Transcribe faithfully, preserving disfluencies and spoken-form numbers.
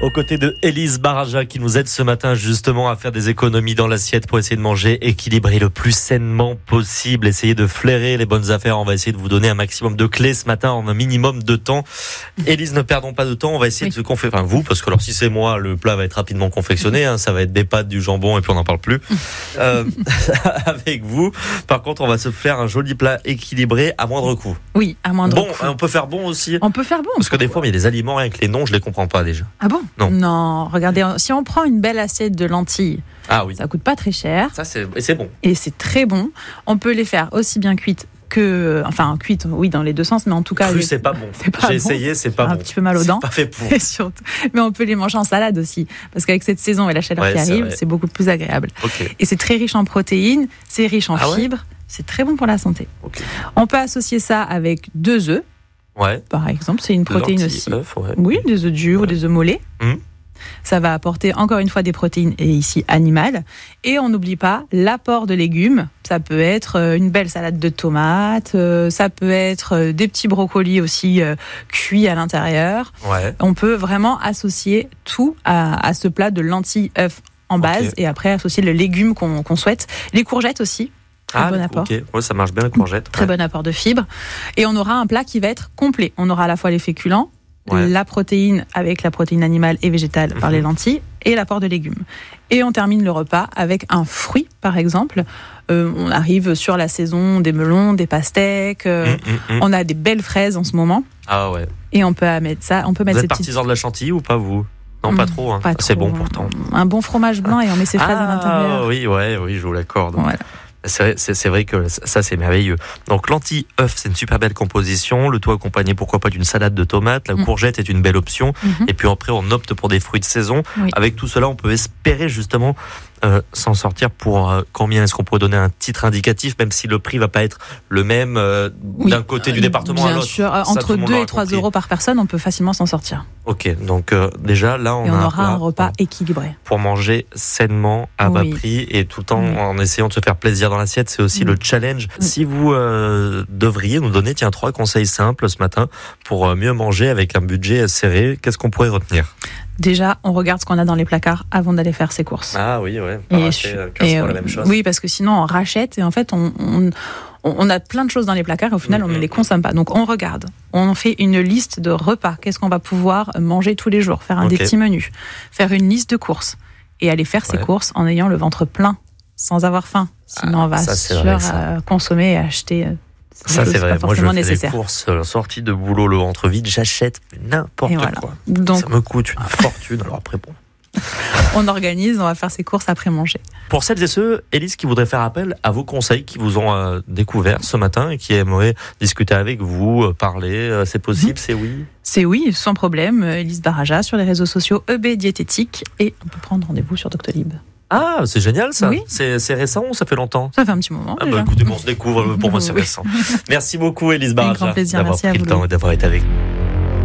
Aux côtés de Élise Baraja qui nous aide ce matin justement à faire des économies dans l'assiette pour essayer de manger équilibré le plus sainement possible, essayer de flairer les bonnes affaires. On va essayer de vous donner un maximum de clés ce matin en un minimum de temps. Élise, ne perdons pas de temps, on va essayer oui. de se confectionner, enfin vous, parce que alors si c'est moi, le plat va être rapidement confectionné, hein, ça va être des pâtes, du jambon et puis on n'en parle plus. euh, avec vous, par contre, on va se faire un joli plat équilibré à moindre coût. Oui, à moindre bon, coût. On peut faire bon aussi. On peut faire bon. Parce que des fois, il y a des aliments avec les noms, je les comprends pas déjà. Ah bon? Non. Non, regardez, si on prend une belle assiette de lentilles, ah oui. ça coûte pas très cher. Ça c'est, et c'est bon. Et c'est très bon. On peut les faire aussi bien cuites que, enfin cuites, oui, dans les deux sens, mais en tout cas. Cru, les... c'est pas bon. C'est pas J'ai bon. essayé, c'est pas un bon. Un petit peu mal aux dents. C'est pas fait pour. Et surtout, mais on peut les manger en salade aussi, parce qu'avec cette saison et la chaleur ouais, qui arrive, c'est, c'est beaucoup plus agréable. Okay. Et c'est très riche en protéines, c'est riche en ah fibres, ouais c'est très bon pour la santé. Okay. On peut associer ça avec deux œufs. Ouais. Par exemple, c'est une protéine aussi. Œufs, ouais. Oui, des œufs durs ouais. ou des œufs mollets. Mmh. Ça va apporter encore une fois des protéines, et ici animales. Et on n'oublie pas l'apport de légumes. Ça peut être une belle salade de tomates, ça peut être des petits brocolis aussi euh, cuits à l'intérieur. Ouais. On peut vraiment associer tout à, à ce plat de lentilles, œufs en base, okay. et après associer le légume qu'on, qu'on souhaite. Les courgettes aussi. Très ah, bon apport. Okay. Ouais, ça marche bien la courgette. Très ouais. bon apport de fibres. Et on aura un plat qui va être complet. On aura à la fois les féculents, ouais. la protéine avec la protéine animale et végétale mm-hmm. par les lentilles, et l'apport de légumes. Et on termine le repas avec un fruit, par exemple. Euh, on arrive sur la saison des melons, des pastèques. Euh, mm-hmm. On a des belles fraises en ce moment. Ah ouais. Et on peut mettre ça. On peut mettre vous êtes partisan petites... de la chantilly ou pas vous? Non, pas trop. Hein. Pas c'est trop. bon pourtant. Un bon fromage blanc et on met ses fraises ah, à l'intérieur. Oui, ouais, oui, je vous l'accorde. Voilà. C'est vrai, c'est, c'est vrai que ça, c'est merveilleux. Donc, lentilles, œufs, c'est une super belle composition. Le tout accompagné, pourquoi pas, d'une salade de tomates. La mmh. courgette est une belle option. Mmh. Et puis après, on opte pour des fruits de saison. Oui. Avec tout cela, on peut espérer justement euh, s'en sortir pour euh, combien est-ce qu'on pourrait donner un titre indicatif, même si le prix va pas être le même euh, oui. d'un côté du département Bien à l'autre. Bien sûr, ça, entre deux et trois euros par personne, on peut facilement s'en sortir. Ok, donc euh, déjà là, on, et on a aura un, un repas équilibré. Pour manger sainement, à bas oui. prix, et tout le temps oui. en essayant de se faire plaisir dans l'assiette, c'est aussi oui. le challenge. Oui. Si vous euh, devriez nous donner tiens, trois conseils simples ce matin pour euh, mieux manger avec un budget serré, qu'est-ce qu'on pourrait retenir ? Déjà, on regarde ce qu'on a dans les placards avant d'aller faire ses courses. Ah oui, ouais. Pas et racheter quinze fois la même chose. Oui, parce que sinon on rachète et en fait on, on, on a plein de choses dans les placards et au final mm-hmm. on ne les consomme pas. Donc on regarde, on fait une liste de repas. Qu'est-ce qu'on va pouvoir manger tous les jours ? Faire un okay. des petits menus, faire une liste de courses et aller faire ses ouais. courses en ayant le ventre plein, sans avoir faim. Sinon ah, on va ça, sur vrai, euh, consommer et acheter. Euh, Ça c'est vrai, moi je fais nécessaire. des courses euh, sortie de boulot le ventre vide, j'achète n'importe voilà. quoi. Donc, ça me coûte une fortune, alors après bon. On organise, on va faire ses courses après manger. Pour celles et ceux, Élise, qui voudraient faire appel à vos conseils, qui vous ont euh, découvert ce matin et qui aimeraient discuter avec vous, euh, parler, euh, c'est possible, mmh. c'est oui C'est oui, sans problème. Élise Baraja sur les réseaux sociaux E B Diététique et on peut prendre rendez-vous sur Doctolib. Ah, c'est génial ça. Oui. C'est, c'est récent ou ça fait longtemps ? Ça fait un petit moment. Ah déjà. bah écoutez, on se découvre. Pour moi, c'est oui. récent. Merci beaucoup, Élise Baraja, avec grand plaisir. d'avoir Merci pris à vous le temps et d'avoir été avec nous.